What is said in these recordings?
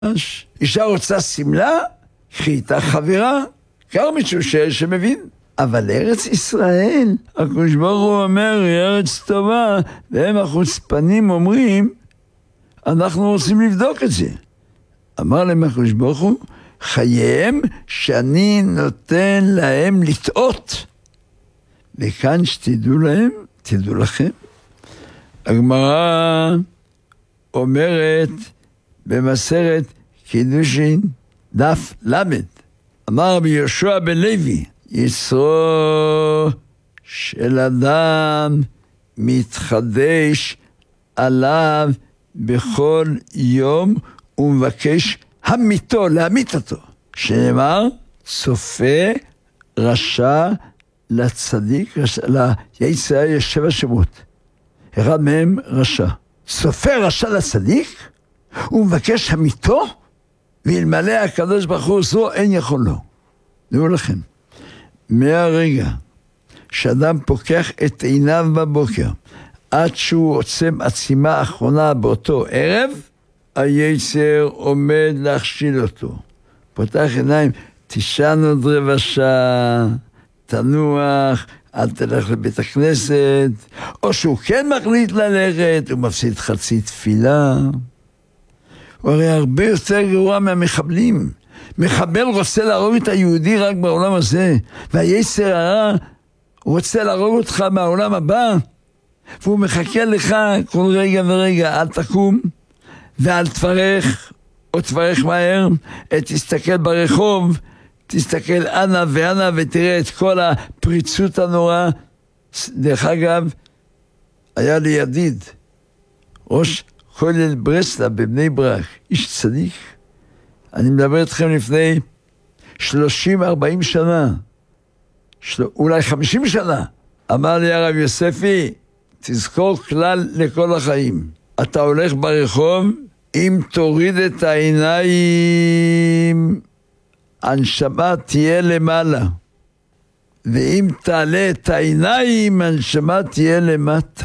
אישה רוצה סמלה, קחי איתה חברה, קר מישהו שמבין. אבל ארץ ישראל, הקדוש ברוך הוא אומר, היא ארץ טובה, והם החוצפנים אומרים, אנחנו רוצים לבדוק את זה. אמר להם הקדוש ברוך הוא, חייהם שאני נותן להם לטעות. וכאן שתדעו להם, תדעו לכם. הגמרא אומרת במסכת קידושין דף למד, אמר רבי יהושע בן לוי, יצרו של אדם מתחדש עליו בכל יום ומבקש המיתו, להמית אותו. שנאמר, צופה רשע לצדיק, ליצר יש 7 שמות. אחד מהם רשע. צופה רשע לצדיק, הוא מבקש המיתו, ואלמלא הקדוש ברוך הוא זו אין יכול לו. דעו לכם, מהרגע שאדם פוקח את עיניו בבוקר, עד שהוא עוצם עצימה אחרונה באותו ערב, היצר עומד להכשיל אותו. פותח עיניים, תישן עוד רבע שעה, תנוח, אל תלך לבית הכנסת, או שהוא כן מחליט ללכת, הוא מפסיד חצי תפילה. הוא הרי הרבה יותר גרוע מהמחבלים. מחבל רוצה להרוג את היהודי רק בעולם הזה, והיצר הרע רוצה להרוג אותך מהעולם הבא, והוא מחכה לך כל רגע ורגע, אל תקום, ואל תברך, או תברך מהר, תסתכל ברחוב, תסתכל אנה ואנה ותראה את כל הפריצות הנורא. דרך אגב, היה לי ידיד, ראש כולל ברסלב בבני ברק, איש צדיק. אני מדבר אתכם לפני 30-40 שנה, אולי 50 שנה. אמר לי הרב יוספי, תזכור כלל לכל החיים. אתה הולך ברחוב, אם תוריד את העיניים, הנשמה תהיה למעלה. ואם תעלה את העיניים, הנשמה תהיה למטה.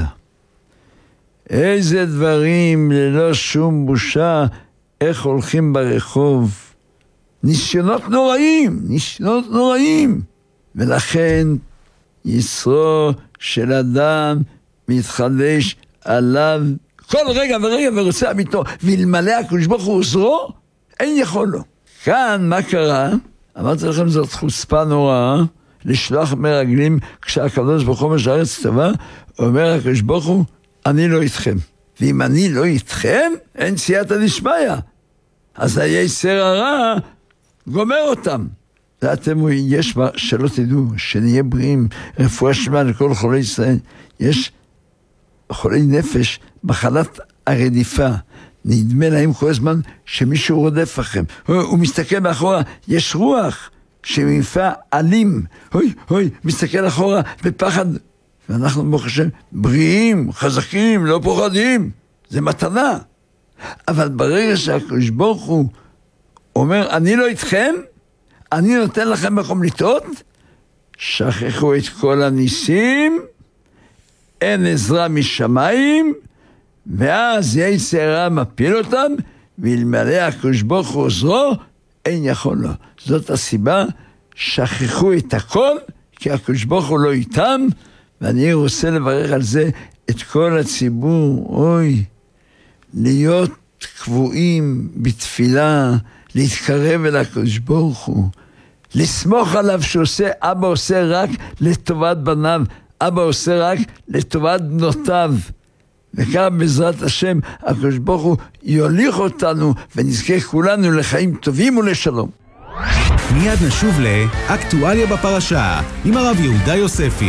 איזה דברים ללא שום בושה, איך הולכים ברחוב. ניסיונות נוראים, ניסיונות נוראים. ולכן יצרו של אדם מתחדש עליו כל רגע ורגע ורוצה אמיתו, ואלמלא הקדוש ברוך הוא עוזרו, אין יכול לו. כאן מה קרה? אמרתי לכם, זאת חוצפה נוראה, לשלוח מרגלים כשהקדוש ברוך הוא משארץ טובה, אומר הקדוש ברוך הוא, אני לא איתכם. ואם אני לא איתכם, אין סייעתא דשמיא. אז היצר הרע גומר אותם. ואתם, יש מה שלא תדעו, שנהיה בריאים, רפואה שלמה לכל חולי ישראל. יש חולי נפש, מחלת הרדיפה. נדמה להם כל הזמן שמישהו רודף לכם. הוא מסתכל מאחורה, יש רוח שמפע אלים. אוי, מסתכל אחורה בפחד. ואנחנו ברוך השם בריאים, חזקים, לא פוחדים. זה מתנה. אבל ברגע שהקדוש ברוך הוא אומר, אני לא איתכם, אני נותן לכם מקום לטעות, שכחו את כל הניסים, אין עזרה משמיים, ואז יצר הרע מפיל אותם, ואלמלא הקדוש ברוך הוא עוזרו, אין יכול לו. זאת הסיבה, שכחו את הכל, כי הקדוש ברוך הוא לא איתם, ואני רוצה לברך על זה את כל הציבור. אוי, להיות קבועים בתפילה, להתקרב אל הקדוש ברוך הוא, לסמוך עליו שעושה, אבא עושה רק לטובת בניו, אבא עושה רק לטובת בנותיו. וכך בעזרת השם, הקדוש ברוך הוא יוליך אותנו ונזכה כולנו לחיים טובים ולשלום. מיד נשוב לאקטואליה בפרשה עם הרב יהודה יוספי.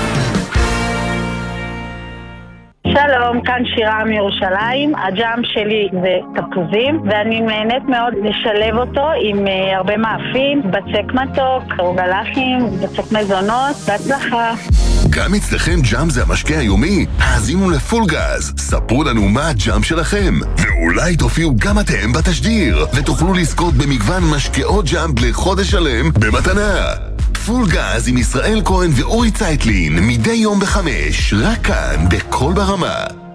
שלום, כאן שירה מירושלים. הג'אם שלי זה תפוזים, ואני נהנית מאוד לשלב אותו עם הרבה מאפים, בצק מתוק, רוגלחים, בצק מזונות. בהצלחה. גם אצלכם ג'אם זה המשקה היומי? האזינו לפול גז, ספרו לנו מה הג'אם שלכם, ואולי תופיעו גם אתם בתשדיר, ותוכלו לזכות במגוון משקאות ג'אם לחודש שלם במתנה. פול גז עם ישראל כהן ואורי צייטלין, מדי יום ב5, רק כאן בכל ברמה.